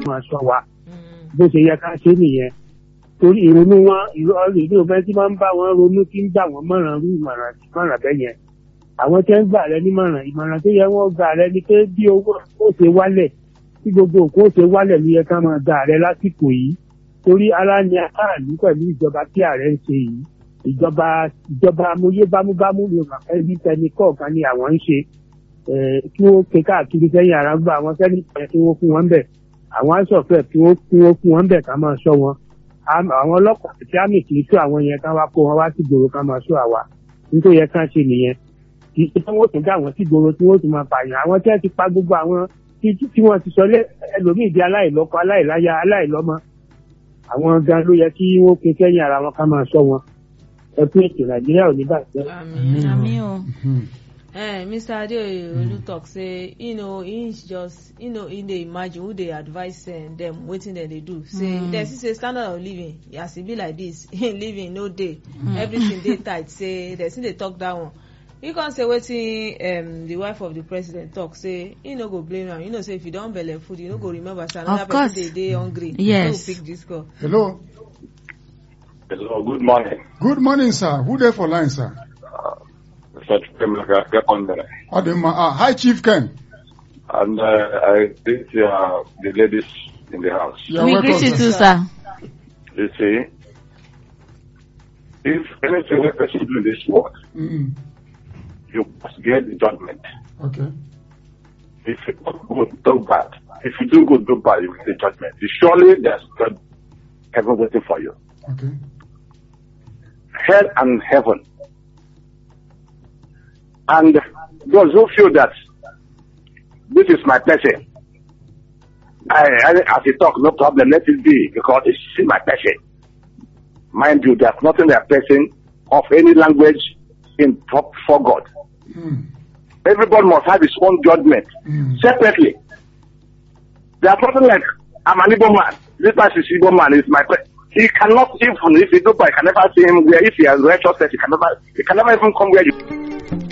máa sọ wa bó ṣe yẹ ká ṣe nìyẹn torí ìrònú wọn ìlú ọ̀fẹ́ tí máa ń bá wọn ronú tí ń gbà wọ́n mọ̀ràn rú ìmọ̀ràn bẹ́ẹ̀ yẹn àwọn tí ń gbà rẹ nímọ̀ràn ìmọ̀ràn tó yẹ wọ́n gbà rẹ ni pé bí owó ó ṣe wálẹ̀ tí gbogbo nǹkan ó ṣe wálẹ̀ ló yẹ ká máa gbà rẹ lásìkò yìí torí ara ni aráàlú pẹ̀lú ìjọba tí ààrẹ ń ṣe yìí ìjọba amóyé bámúbámú ni ẹbí tẹni kọ̀ọ̀kan ni àwọn ń ṣe kí wọ́n ké káàkiri sẹ́yìn ara gbọ́ àwọn sẹ́ni pẹ̀ kí wọ́n fún wọn bẹ̀ àwọn aṣọ̀fẹ́ kí wọ́n fún wọn bẹ̀ ká máa ṣọ́ wọn àwọn ọlọ́pàá tí àmì kì í tó àwọn yẹn ká wá kó wọn wá sí gbòòrò ká máa ṣọ́ àwa nítorí yẹ ká ṣe nìyẹn kì í ṣe tí wọ́n tún dá àwọn sí gbòòrò tí wọ́n tún máa pààyàn àwọn tí wọ́n ti pa gbogbo àwọn tí wọ́n ti sọ ẹlòmíì di aláìlọ́kọ aláìláya aláìlọ́mọ àwọn gan ló yẹ kí wọ́n ké sẹ́yìn ara wọn ká máa ṣọ́ wọn ẹ pé ètò Nàìjíríà ò ní bàjẹ́. Àmín o. Mr. Adeolu talk say he's just he dey imagine who dey advise them wetin dem dey do say dem see say standard of living as e be like this living no dey everything dey tight say dem still dey talk that one he come say wetin the wife of the president talk say he no go blame am say if you don belle food you no go remember say another person dey hungry. Yes. So pick this call. Hello. Hello, good morning. Good morning, sir. Who there for line, sir? Hi, Chief Ken. And I greet the ladies in the house. We greet you too, sir. You see, if anything a person do in this world, you must get the judgment. Okay. If you do good, do bad. If you do good, do bad, you get the judgment. Surely there's God heaven waiting for you. Okay. Hell and heaven. And those who feel that this is my person, as you talk, no problem, let it be, because it's my person. Mind you, there's nothing that person of any language for God. Everybody must have his own judgment separately. There's nothing like, I'm an Igbo man. This person is Igbo man, is my person. He cannot even, if he do, I can never see him where, if he has righteousness, he can never even come where you.